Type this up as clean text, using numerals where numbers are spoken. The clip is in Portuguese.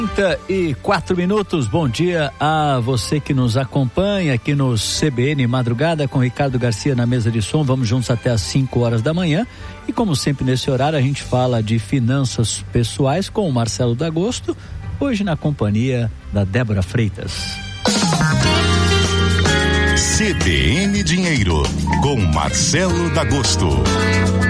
34 minutos, bom dia a você que nos acompanha aqui no CBN Madrugada com Ricardo Garcia na mesa de som. Vamos juntos até às 5 horas da manhã e como sempre nesse horário a gente fala de finanças pessoais com o Marcelo D'Agosto, hoje na companhia da Débora Freitas. CBN Dinheiro com Marcelo D'Agosto.